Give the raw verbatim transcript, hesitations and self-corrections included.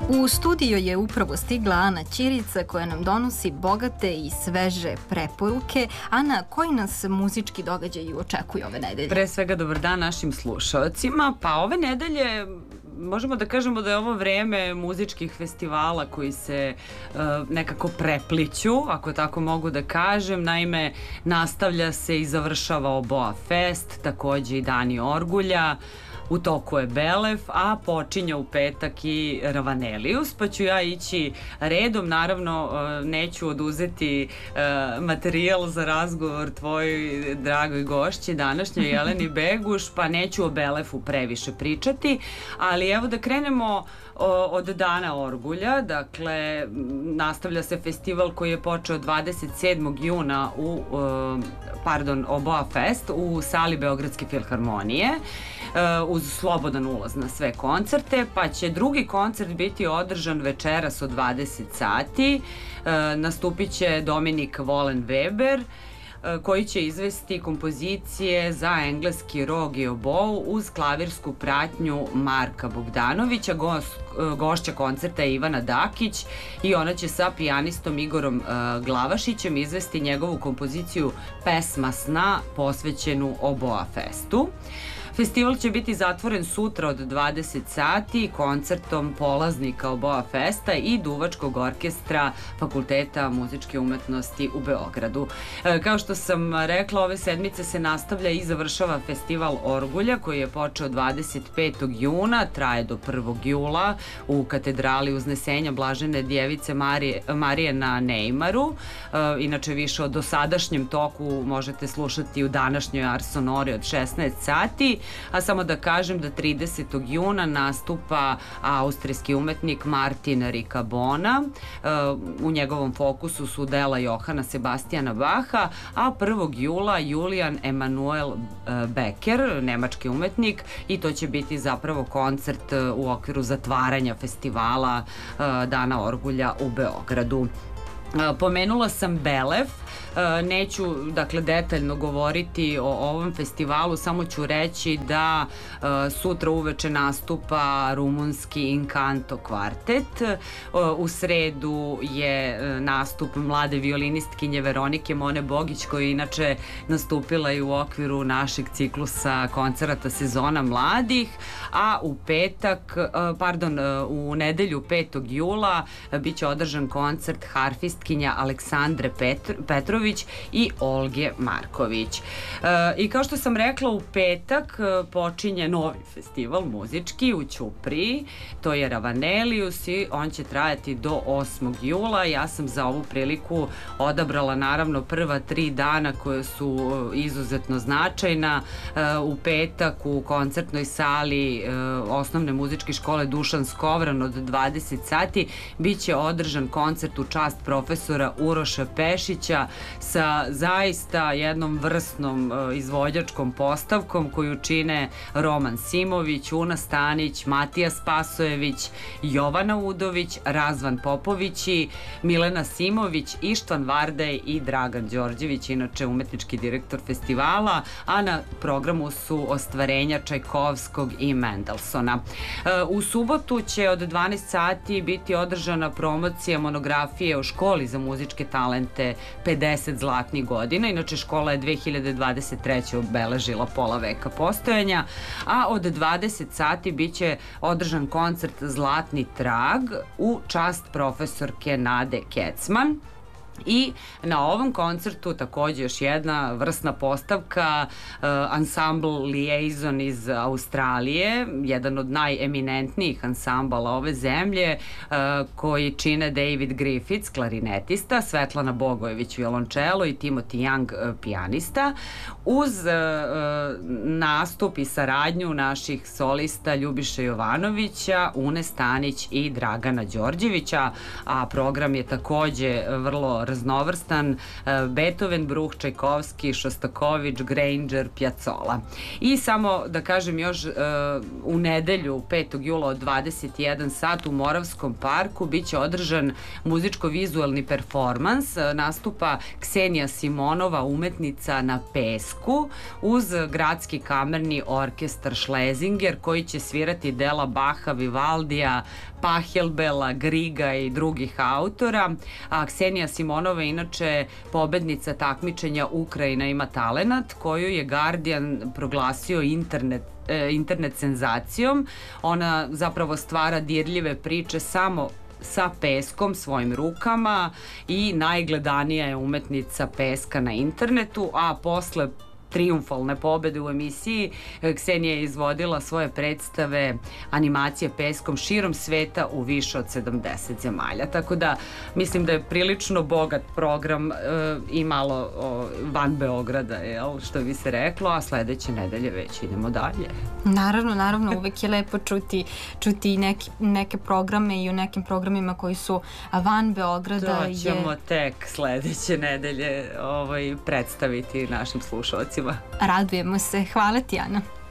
U studio je upravo stigla Ana Ćirica koja nam donosi bogate i sveže preporuke. Ana, koji nas muzički događaji očekuju ove nedelje? Pre svega dobar dan našim slušalcima. Pa ove nedelje možemo da kažemo da je ovo vreme muzičkih festivala koji se uh, nekako prepliću, ako tako mogu da kažem. Naime, nastavlja se i završava Oboa Fest, takođe i Dani Orgulja. U toku je Belef, a počinje u petak i Ravanelius, pa ću ja ići redom. Naravno, neću oduzeti materijal za razgovor tvojoj dragoj gošći današnjoj Jeleni Beguš, pa neću o Belefu previše pričati, ali evo da krenemo od Dana Orgulja. Dakle, nastavlja se festival koji je počeo dvadeset sedmog juna u, pardon, Oboa Fest u sali Beogradske filharmonije, uz slobodan ulaz na sve koncerte, pa će drugi koncert biti održan večeras od dvadeset sati. Nastupit će Dominik Volen Weber, koji će izvesti kompozicije za engleski rog i obou uz klavirsku pratnju Marka Bogdanovića. Gost, gošća koncerta je Ivana Dakić i ona će sa pijanistom Igorom Glavašićem izvesti njegovu kompoziciju Pesma sna posvećenu Oboa Festu. Festival će biti zatvoren sutra od dvadeset sati koncertom polaznika Oboa Festa i duvačkog orkestra Fakulteta muzičke umetnosti u Beogradu. E, kao što sam rekla, ove sedmice se nastavlja i završava Festival Orgulja koji je počeo dvadeset petog juna, traje do prvog jula u katedrali Uznesenja Blažene Djevice Marije, Marije na Neymaru. E, inače, više o dosadašnjem toku možete slušati u današnjoj Ars Sonori od šesnaest sati. A samo da kažem da tridesetog juna nastupa austrijski umetnik Martin Ricabona. U njegovom fokusu su dela Johana Sebastijana Baha, a prvog jula Julian Emanuel Becker, nemački umetnik, i to će biti zapravo koncert u okviru zatvaranja festivala Dana Orgulja u Beogradu. Pomenula sam Belef. Neću, dakle, detaljno govoriti o ovom festivalu, samo ću reći da uh, sutra uveče nastupa rumunski Inkanto kvartet. Uh, u sredu je uh, nastup mlade violinistkinje Veronike Mone Bogić, koja je inače nastupila i u okviru našeg ciklusa koncerata Sezona mladih, a u petak, uh, pardon, uh, u nedelju petog jula uh, bit će održan koncert harfistkinja Aleksandre Petr Petrović i Olge Marković. E, I kao što sam rekla, u petak počinje novi festival muzički u Ćupriji, to je Ravanelius i on će trajati do osmog jula. Ja sam za ovu priliku odabrala naravno prva tri dana koje su izuzetno značajna. E, u petak u koncertnoj sali e, osnovne muzičke škole Dušan Skovran od dvadeset sati bit će održan koncert u čast profesora Uroša Pešića sa zaista jednom vrsnom uh, izvođačkom postavkom koju čine Roman Simović, Una Stanić, Matija Spasojević, Jovana Udović, Razvan Popović i Milena Simović, Ištvan Vardaj i Dragan Đorđević, inače umetnički direktor festivala, a na programu su ostvarenja Čajkovskog i Mendelsona. Uh, u subotu će od dvanaest sati biti održana promocija monografije o školi za muzičke talente pedeset zlatnih godina. Inače, škola je dve hiljade dvadeset treće obeležila pola veka postojanja, a od dvadeset sati biće održan koncert Zlatni trag u čast profesorke Nade Kecman. I na ovom koncertu takođe još jedna vrsna postavka, uh, ansambl Liaison iz Australije, jedan od najeminentnijih ansambala ove zemlje, uh, koji čine David Griffiths, klarinetista, Svetlana Bogojević, violončelo i Timothy Young, uh, pijanista, uz uh, nastup i saradnju naših solista Ljubiše Jovanovića, Une Stanić i Dragana Đorđevića, a program je takođe vrlo raznovrstan, Beethoven, Bruch, Čajkovski, Šostaković, Granger, Piazzolla. I samo da kažem još, u nedelju petog jula od dvadeset jedan sat u Moravskom parku biće održan muzičko-vizualni performans. Nastupa Ksenija Simonova, umetnica na pesku, uz Gradski kamerni orkestar Schlesinger, koji će svirati dela Baha, Vivaldija, Pachelbela, Griga i drugih autora. A Ksenija Simonova je inače pobednica takmičenja Ukrajina ima talenat, koju je Guardian proglasio internet internet senzacijom. Ona zapravo stvara dirljive priče samo sa peskom, svojim rukama, i najgledanija je umetnica peska na internetu, a posle triumfalne pobede u emisiji Ksenija je izvodila svoje predstave animacije peskom širom sveta u više od sedamdeset zemalja. Tako da mislim da je prilično bogat program e, i malo o, van Beograda, jel, što bi se reklo, a sledeće nedelje već idemo dalje. Naravno, naravno, uvek je lepo čuti, čuti neki, neke programe i u nekim programima koji su van Beograda. To ćemo je... tek sledeće nedelje ovaj, predstaviti našim slušalcima. Radujemo se. Hvala ti, Ana.